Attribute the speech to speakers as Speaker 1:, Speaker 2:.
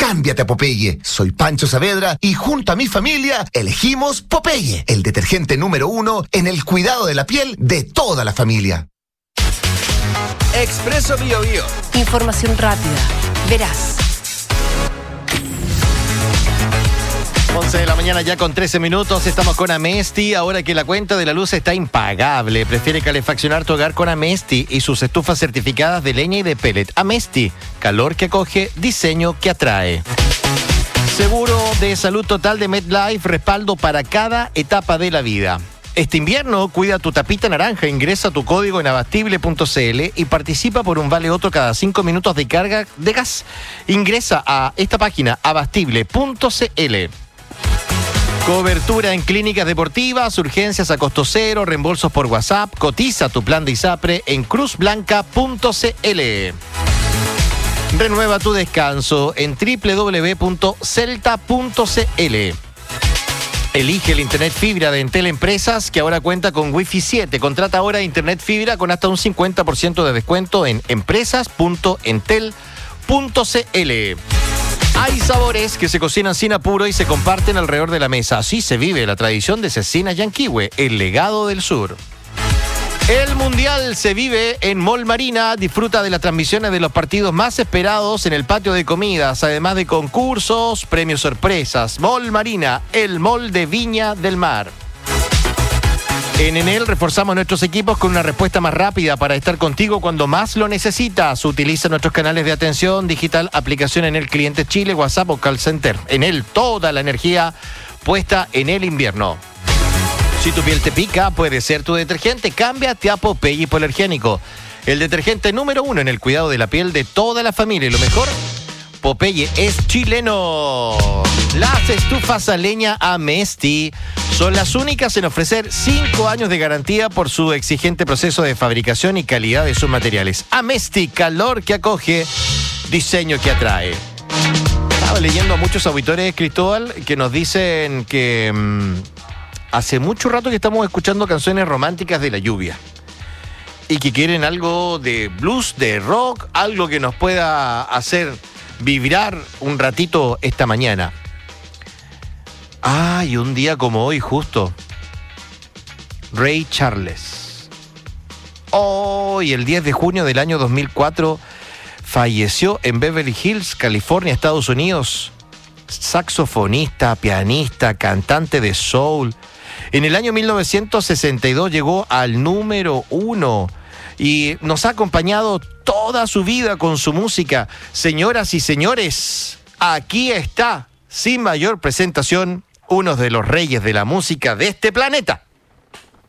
Speaker 1: cámbiate a Popeye. Soy Pancho Saavedra y junto a mi familia elegimos Popeye, el detergente número 1 en el cuidado de la piel de toda la familia.
Speaker 2: Expreso Bio Bio.
Speaker 3: Información rápida, veraz.
Speaker 2: 11 de la mañana ya con 13 minutos, estamos con Amesti. Ahora que la cuenta de la luz está impagable, prefiere calefaccionar tu hogar con Amesti y sus estufas certificadas de leña y de pellet. Amesti, calor que acoge, diseño que atrae. Seguro de salud total de MetLife, respaldo para cada etapa de la vida. Este invierno, cuida tu tapita naranja, ingresa tu código en abastible.cl y participa por un vale otro cada 5 minutos de carga de gas. Ingresa a esta página, abastible.cl. Cobertura en clínicas deportivas, urgencias a costo cero, reembolsos por WhatsApp. Cotiza tu plan de ISAPRE en cruzblanca.cl. Renueva tu descanso en www.celta.cl. Elige el Internet Fibra de Entel Empresas, que ahora cuenta con Wi-Fi 7. Contrata ahora Internet Fibra con hasta un 50% de descuento en empresas.entel.cl. Hay sabores que se cocinan sin apuro y se comparten alrededor de la mesa. Así se vive la tradición de Cecina Yanquihue, el legado del sur. El Mundial se vive en Mall Marina. Disfruta de las transmisiones de los partidos más esperados en el patio de comidas, además de concursos, premios sorpresas. Mall Marina, el mall de Viña del Mar. En Enel reforzamos nuestros equipos con una respuesta más rápida para estar contigo cuando más lo necesitas. Utiliza nuestros canales de atención digital, aplicación Enel Cliente Chile, WhatsApp o Call Center. Enel, toda la energía puesta en el invierno. Si tu piel te pica, puede ser tu detergente. Cámbiate a Popeye Hipoalergénico, el detergente número 1 en el cuidado de la piel de toda la familia. Y lo mejor, Popeye es chileno. Las estufas a leña Amesti son las únicas en ofrecer 5 años de garantía por su exigente proceso de fabricación y calidad de sus materiales. Amesti, calor que acoge, diseño que atrae. Estaba leyendo a muchos auditores, Cristóbal, que nos dicen que hace mucho rato que estamos escuchando canciones románticas de la lluvia y que quieren algo de blues, de rock, algo que nos pueda hacer vibrar un ratito esta mañana. Y un día como hoy justo, Ray Charles. Y el 10 de junio del año 2004 falleció en Beverly Hills, California, Estados Unidos. Saxofonista, pianista, cantante de soul. En el año 1962 llegó al número 1 y nos ha acompañado toda su vida con su música. Señoras y señores, aquí está, sin mayor presentación, uno de los reyes de la música de este planeta.